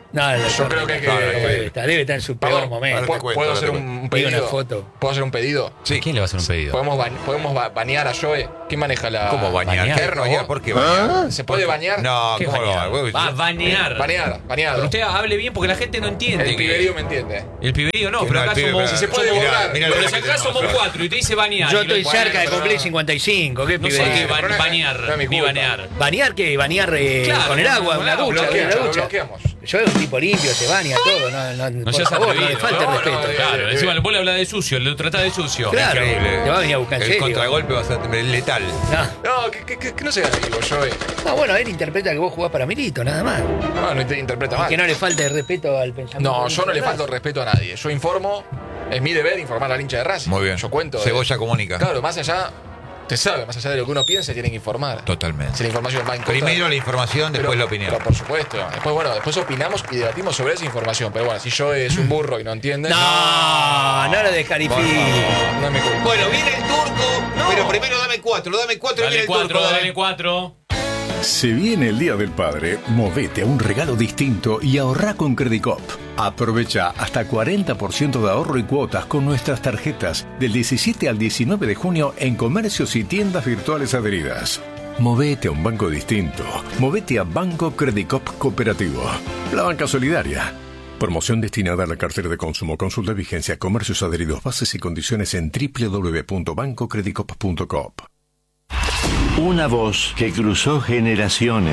F: No,
C: Yo creo que hay que-
F: debe estar en su peor
C: Perdón,
F: momento.
A: Ahora te cuento,
C: ¿Puedo
A: ahora te
C: hacer
A: cuento.
C: un
F: Digo
C: pedido?
F: una foto.
C: ¿Puedo hacer un pedido?
A: Sí.
B: ¿Quién le va a hacer un pedido?
C: ¿Podemos banear a Joe? ¿Quién maneja la...?
A: ¿Cómo bañar?
B: bañar.
A: ¿Qué bañar? ¿Por qué bañar?
C: ¿Se puede bañar?
A: No,
B: ¿Qué
A: ¿cómo
B: bañar?
A: no?
B: Va a banear.
C: Baneado.
B: Pero usted hable bien porque la gente no entiende.
C: El piberío me entiende.
B: El piberío no,
A: Que
B: pero
A: no,
B: acá
A: el pibe,
B: somos.
A: si
C: se puede
B: somos-
C: borrar.
A: Mira
B: pero
A: lo
B: si
A: que
B: acá
A: tenemos.
B: somos 4 y te dice bañar.
F: Yo
B: y lo-
F: estoy cerca de
C: pero
F: cumplir
C: no.
F: 55. ¿Qué
B: No
F: pibe?
B: sé qué
C: pero no es
B: bañar,
C: mi
B: ni
C: culpa.
B: banear.
F: ¿Bañar qué? ¿Bañar
B: Claro,
F: con el agua?
B: con
F: ¿Una
B: agua,
F: ducha?
C: bloqueamos,
F: ¿Una
C: lo
F: ducha?
C: bloqueamos.
F: Yo era un tipo limpio, se baña todo. No,
B: No
F: por
B: seas
F: favor, no
B: atrevido.
F: le falte
C: No,
F: respeto.
C: no,
B: Claro,
C: Eh,
B: encima vos le hablas de sucio, le tratás de sucio.
F: Claro,
A: Increíble.
F: te va a venir a buscar en
A: El
F: serio.
A: contragolpe va a ser letal.
F: No.
C: No, que no sea amigo, Joe.
F: No, bueno, él interpreta que vos jugás para Milito, nada más.
C: No te interpreta
F: Y
C: mal.
F: que no le falte respeto al pensamiento.
C: No,
F: del
C: yo no le
F: hincha de
C: falto el respeto a nadie. Yo informo, es mi deber informar al hincha de Racing.
A: Muy bien.
C: Yo cuento.
A: Cebolla comunica.
C: Claro, más allá, te sabe, más allá de lo que uno piense, tienen que informar.
A: Totalmente.
C: Si la información va en contra.
A: Primero la información, después la opinión.
C: Pero por supuesto. Después, bueno, después opinamos y debatimos sobre esa información. Pero bueno, si yo es un burro y no entiende.
F: No, no lo descalifique.
C: No es mi culpa.
A: Bueno, viene el turco, pero primero dame 4 y viene
B: Dale
A: el
B: 4,
A: turco.
B: dale 4.
G: Se viene el Día del Padre, movete a un regalo distinto y ahorrá con Credicop. Aprovecha hasta 40% de ahorro y cuotas con nuestras tarjetas del 17 al 19 de junio en comercios y tiendas virtuales adheridas. Movete a un banco distinto. Movete a Banco Credicop Cooperativo. La banca solidaria. Promoción destinada a la cartera de consumo. Consulta vigencia, comercios adheridos, bases y condiciones en www.bancocredicop.com.
H: Una voz que cruzó generaciones.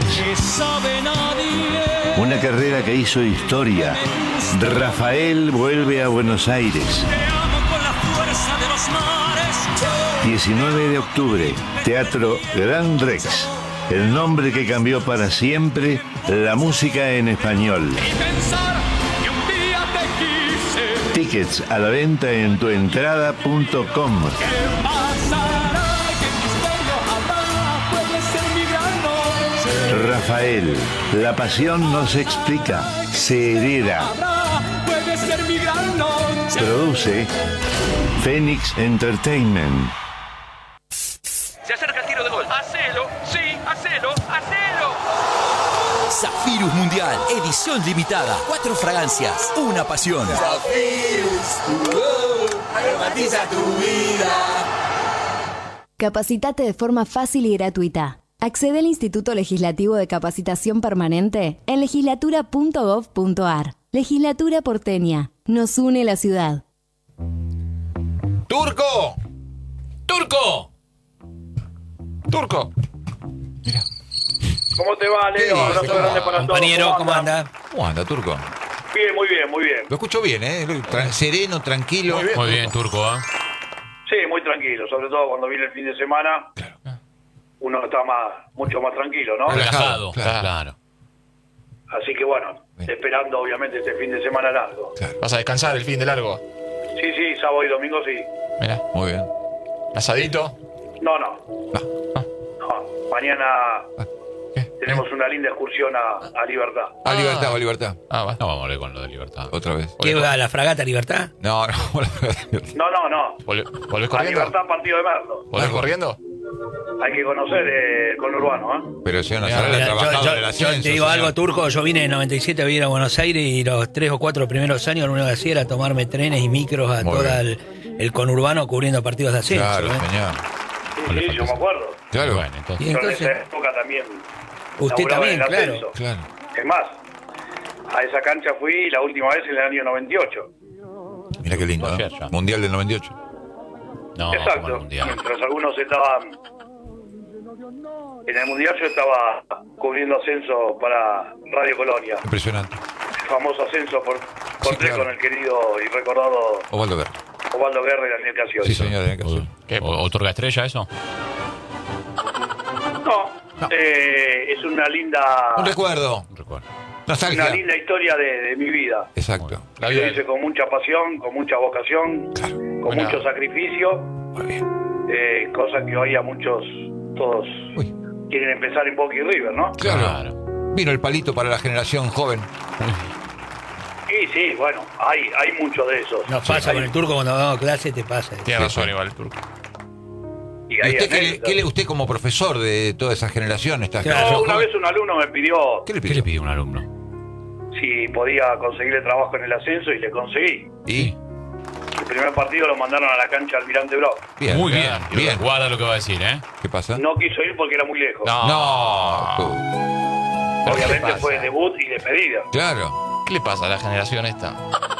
H: Una carrera que hizo historia. Rafael vuelve a Buenos Aires. 19 de octubre, Teatro Gran Rex. El nombre que cambió para siempre la música en español. Tickets a la venta en tuentrada.com. Rafael, la pasión no se explica, se hereda. Produce Phoenix Entertainment.
I: Se acerca el tiro de gol. ¡Hacelo! ¡Sí! ¡Hacelo! ¡Hacelo!
J: Zafirus Mundial, edición limitada. 4 fragancias, una pasión.
I: Aromatiza tu vida.
K: Capacitate de forma fácil y gratuita. Accede al Instituto Legislativo de Capacitación Permanente en legislatura.gov.ar. Legislatura porteña. Nos une la ciudad.
A: ¡Turco!
B: ¡Turco!
C: ¡Turco!
L: ¿Cómo te va, Leo?
A: Sí,
L: Abrazo
A: ¿cómo
L: grande
A: va?
L: para todos.
F: Compañero, ¿cómo anda?
A: ¿Cómo anda, Turco?
L: Bien, muy bien, muy bien.
A: Lo escucho bien, ¿eh? Sereno, tranquilo.
B: Muy bien, Turco, ¿eh?
L: Sí, muy tranquilo, sobre todo cuando viene el fin de semana. Uno está mucho más tranquilo, ¿no?
B: Relajado,
A: Claro.
B: claro.
L: Así que bueno, esperando obviamente este fin de semana largo.
C: ¿Vas a descansar el fin de largo?
L: Sí, sí, sábado y domingo sí.
C: Mirá.
A: Muy bien.
C: ¿Asadito?
L: No. Mañana tenemos una linda excursión a Libertad.
A: A libertad, a libertad.
C: Ah, va.
B: No vamos a hablar con lo de libertad.
A: Otra vez.
F: ¿Qué va a la fragata Libertad?
A: No.
L: No.
C: ¿Volvés
L: A
C: corriendo?
L: Libertad, partido de Merlo.
C: ¿Volvés corriendo?
L: Hay que conocer el conurbano, ¿eh?
A: Pero si una
F: Mira,
A: sala trabajado en el
F: yo
A: ascenso.
F: te digo
A: señor.
F: algo, Turco, yo vine en 97 a vivir a Buenos Aires y los 3 o 4 primeros años lo único que hacía era tomarme trenes y micros a
A: Muy
F: todo
A: bien.
F: el conurbano cubriendo partidos de ascenso.
A: Claro,
F: ¿eh?
A: señor.
L: Sí, yo me acuerdo.
A: Claro.
B: Bueno, entonces.
F: Y
L: Yo en
F: entonces,
L: esa época también.
F: usted
L: laburaba
F: también,
L: en el
F: claro.
L: ascenso.
A: Claro.
L: Es más, a esa cancha fui la última vez en el año 98.
A: Mira qué lindo,
B: Ayer
A: ¿eh?
B: ya.
A: Mundial del 98.
B: No, como el
L: Exacto.
B: mundial.
L: Mientras algunos estaban. En el mundial yo estaba cubriendo ascenso para Radio Colonia.
A: Impresionante.
L: El famoso ascenso por
A: Sí,
L: tres
A: claro.
L: con el querido y recordado
A: Osvaldo Guerra.
L: Osvaldo Guerra y Daniel Casioli.
A: Sí, señor. en el caso.
C: ¿Qué?
B: ¿Otorga estrella eso?
L: No, es una linda.
A: Un recuerdo.
B: Recuerdo.
A: Nostalgia.
L: Una linda historia de mi vida.
A: Exacto.
C: La
L: Lo
C: vida
L: hice con mucha pasión, con mucha vocación, con
C: Buena.
L: mucho sacrificio,
A: Muy bien.
L: cosa que hoy a muchos, todos
A: Uy.
L: quieren empezar en Boca y River, ¿no?
A: Claro. Vino el palito para la generación joven.
L: Y sí, bueno, hay muchos de esos.
F: Nos pasa con el Turco cuando damos clase, te pasa.
C: Tiene razón igual el Turco.
L: Y
A: ¿Y
L: hay
A: usted,
L: anécdotas.
A: usted como profesor de toda esa generación?
F: Claro.
L: No, una vez un alumno me pidió,
A: ¿Qué le
B: ¿Qué le
A: pidió?
B: pide un alumno?
L: si podía conseguirle trabajo en el ascenso y le conseguí.
A: ¿Y?
L: El primer partido lo mandaron a la cancha Almirante Brock.
A: Bien,
B: Muy bien,
A: bien.
B: Guarda lo que va a decir, ¿eh?
A: ¿Qué pasa?
L: No quiso ir porque era muy lejos.
A: No.
L: Obviamente fue debut y despedida.
A: Claro.
C: ¿Qué le pasa a la generación esta?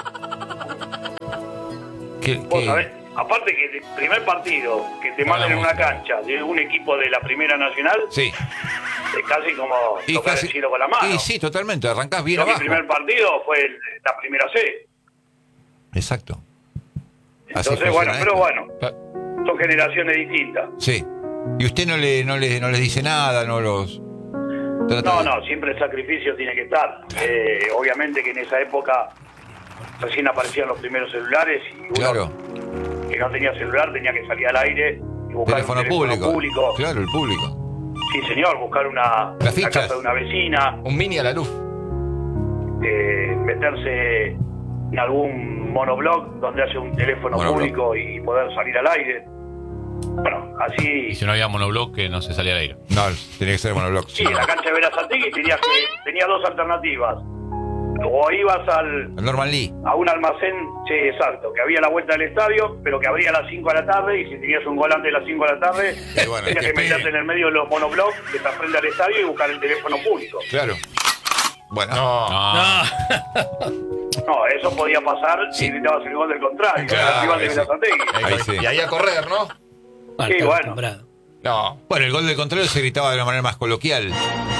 L: Vos sabés, aparte que el primer partido que te manden en una cancha de un equipo de la Primera Nacional,
A: Sí.
L: es casi como
A: Y
L: tocar
A: casi-
L: el cielo con la mano.
A: Y sí, totalmente. Arrancás bien
L: Yo, mi
A: abajo.
L: primer partido fue la primera C.
A: Exacto. Así
L: Entonces, bueno,
A: funciona
L: pero
A: esto.
L: bueno, son generaciones distintas.
A: Sí. ¿Y usted no les dice nada? ¿No los trata de-
L: No, siempre el sacrificio tiene que estar. Obviamente que en esa época recién aparecían los primeros celulares y uno
A: Claro.
L: que no tenía celular tenía que salir al aire y buscar
A: Teléfono
L: un teléfono
A: público. Claro, el público.
L: Sí, señor, buscar una
A: fichas.
L: casa de una vecina,
C: Un mini a la luz.
L: meterse en algún monoblog donde haya un teléfono
A: Monoblog.
L: público y poder salir al aire. Bueno, así.
B: Y si no había monobloc, que no se salía al aire.
A: No, tiene que ser monobloc.
L: Sí, en la cancha de Verazategui tenía dos alternativas. O ibas
A: El Norman Lee.
L: a un almacén, sí, exacto, que había a la vuelta del estadio, pero que abría a las 5 de la tarde, y si tenías un volante a las 5 de la tarde,
A: bueno,
L: tenías que meterte en el medio de los monoblogs que está frente al estadio y buscar el teléfono público.
A: Claro. Bueno.
L: No, eso podía pasar si gritabas el gol del contrario,
A: Claro,
L: el rival de
A: ahí sí.
L: Verazategui.
A: Ahí sí.
C: Y ahí a correr, ¿no?
L: Sí, bueno.
C: No.
A: Bueno, el gol del contrario se gritaba de una manera más coloquial.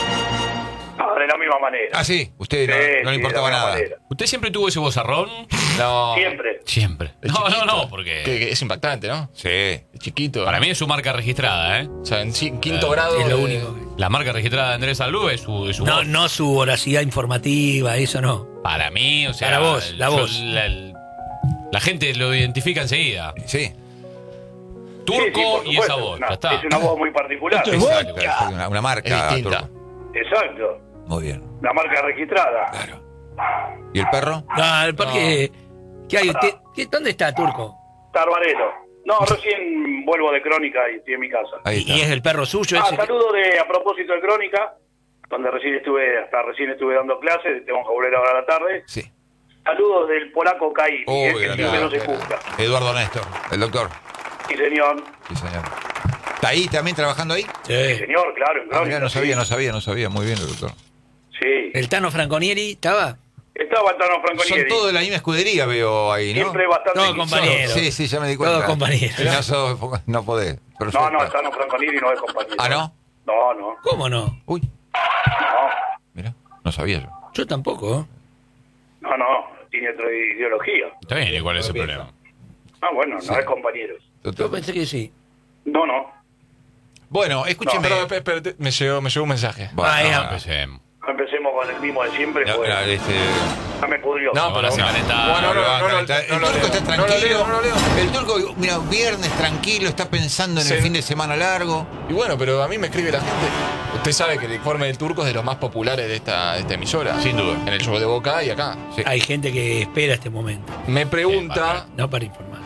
L: De la misma manera.
A: Ah, sí. Usted no le importaba nada.
B: ¿Usted siempre tuvo ese vozarrón?
C: No.
L: Siempre.
B: Siempre.
C: Es
B: No,
C: chiquito.
B: no, porque...
C: Que es impactante, ¿no?
A: Sí.
C: Es chiquito.
B: Para mí es su marca registrada, ¿eh?
C: O sea, en quinto grado.
F: Es lo
C: de-
F: único.
B: La marca registrada de Andrés Salú es su
F: No,
B: voz.
F: no su voracidad informativa, eso no.
B: Para mí, o sea...
F: Para vos, la
B: yo-
F: voz.
B: La gente lo identifica enseguida.
A: Sí.
B: Turco
L: Sí, por
B: y esa
L: supuesto.
B: voz,
L: No,
B: ya está.
L: es una voz muy particular.
A: Exacto. Una marca.
C: Es distinta.
A: Turco.
L: Exacto.
A: Muy bien.
L: La marca registrada.
A: Claro. ¿Y el perro?
F: No, porque... ¿Qué hay? ¿Dónde está Turco?
L: Tarbarelo. No, recién vuelvo de Crónica y estoy en mi casa.
A: Ahí
F: ¿Y es
A: está.
F: el perro suyo ese?
L: Saludo a propósito de Crónica, donde hasta recién estuve dando clases, tengo que volver ahora a la tarde.
A: Sí.
L: Saludos del polaco Caí, que el
A: gran-
L: tío no se juzga.
A: Eduardo Néstor, el doctor.
L: Sí, señor.
A: Sí, señor. ¿Está ahí también trabajando ahí?
L: Sí, señor, claro, en
A: Ah,
L: Crónica.
A: mirá, no sabía. Muy bien el doctor.
L: Sí.
F: ¿El Tano Franconieri estaba?
L: Estaba Tano
A: Son
L: Franconieri.
A: todos de la misma escudería, veo ahí, ¿no?
L: Siempre bastante.
F: Todos compañeros.
A: Sí, ya me di cuenta.
F: Todos compañeros.
A: Y no podés.
L: No, Tano Franconieri no es compañero.
A: ¿Ah, no?
L: No.
F: ¿Cómo no?
A: Uy,
L: No,
A: mira, no sabía yo.
F: Yo tampoco.
L: no, tiene otra ideología.
B: Está bien, ¿y cuál es el problema?
L: Ah, bueno,
A: Sí.
L: no es compañero.
F: Yo pensé que sí.
L: No.
A: Bueno, escúcheme.
C: No, pero espérate, me llegó un mensaje.
A: Bueno,
F: ya.
B: Empecemos.
L: Empecemos con el mismo de siempre,
A: no,
L: pues
A: no,
L: ya me pudrió.
C: No,
B: Ahora se calenta.
A: el turco está tranquilo.
C: No lo leo.
A: El turco, mira, viernes tranquilo, está pensando en el
C: Sí.
A: fin de semana largo.
C: Y bueno, pero a mí me escribe la gente. Usted sabe que el informe del Turco es de los más populares de esta emisora.
A: Sin duda.
C: En el show de Boca y acá.
A: Sí.
F: Hay gente que espera este momento.
C: Me pregunta,
F: No para informar.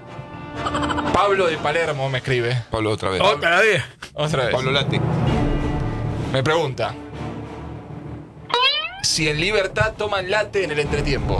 C: Pablo de Palermo me escribe.
A: Pablo, otra vez.
F: ¿Otra vez?
C: Otra vez.
A: Pablo Lati.
C: Me pregunta. Si en Libertad toman late en el entretiempo.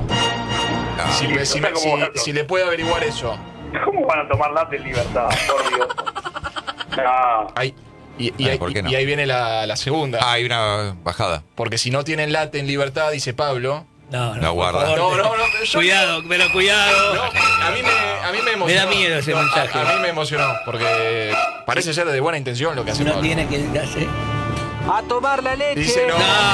C: Si le puede averiguar eso.
L: ¿Cómo van a tomar late en libertad? Por Dios. No.
C: ¿Por qué no? Y ahí viene la segunda.
A: Ah, hay una bajada.
C: Porque si no tienen late en Libertad, dice Pablo.
F: No,
A: La guarda.
F: por favor,
C: No, yo-
F: Cuidado, pero cuidado.
C: No, a mí me emocionó.
F: Me da miedo ese mensaje.
C: A mí me emocionó, porque parece ser de buena intención lo que hace
F: No
C: Pablo.
F: tiene que hacer.
M: A tomar la leche.
C: Dice,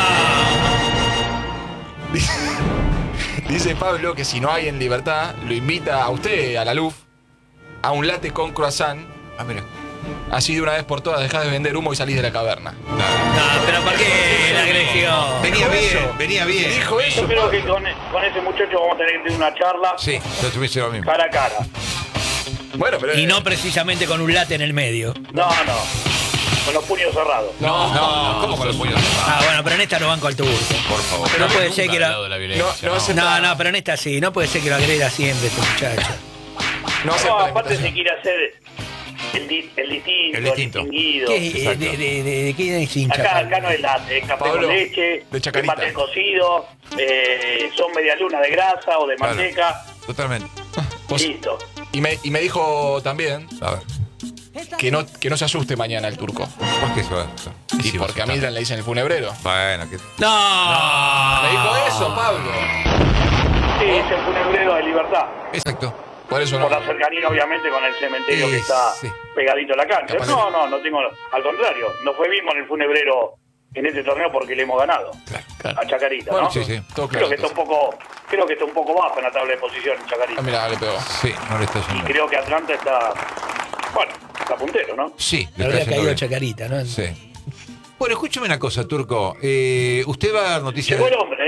C: Dice Pablo que si no hay en Libertad, lo invita a usted, a la LUF, a un latte con croissant.
A: Ah, mira.
C: Así de una vez por todas dejás de vender humo y salís de la caverna.
F: No, pero ¿para qué la agresión?
A: Venía bien.
C: Dijo eso.
L: Yo creo que con ese muchacho vamos a tener que tener una charla
A: Sí, yo tuviese lo mismo.
L: cara a cara.
C: Bueno, pero.
F: Y no precisamente con un late en el medio.
L: No. Con los puños cerrados.
A: No, ¿cómo con los puños?
F: Ah, bueno, pero en esta no banco al turco.
A: Por favor.
F: No puede ser que
B: Al lado de la violencia,
F: No, pero en esta sí. No puede ser que lo agreda siempre este muchacho.
C: No
L: No, aparte se quiere hacer El distinto,
A: El
L: el
A: distinto.
L: distinguido.
F: ¿De quién es hincha?
L: Acá no es café
C: Pablo,
L: con leche,
C: de Chacarita.
L: mate cocido, son media luna de grasa o de
A: Claro.
L: manteca.
A: Totalmente.
L: Listo.
C: Y me dijo también
A: A ver,
C: que no se asuste mañana el turco.
A: ¿por qué eso?
C: Y porque a Mildred le dicen el funebrero.
A: Bueno, que...
F: ¡No!
C: Me dijo eso, Pablo.
L: Sí, es el funebrero de Libertad.
A: Exacto.
C: Por eso no.
L: Por la cercanía, obviamente, con el cementerio que
A: Sí,
L: está
A: sí.
L: pegadito a la cancha.
C: Capaz
L: No tengo. Al contrario, no fue bien con el funebrero en este torneo porque le hemos ganado
C: Claro.
L: a Chacarita,
C: Bueno,
L: ¿no?
A: Sí, sí.
C: Todo claro.
L: Creo que está un poco bajo en la tabla de posiciones Chacarita.
C: Ah, mira, le pegó.
A: Sí, no le está
L: Y
A: yendo.
L: creo que Atlanta está puntero, ¿no?
A: Sí, le
F: Habría
A: está
F: caído
A: yendo bien.
F: Chacarita, ¿no?
A: Sí. Bueno, escúcheme una cosa, Turco. Usted va a dar noticias.
L: Llegó el hombre,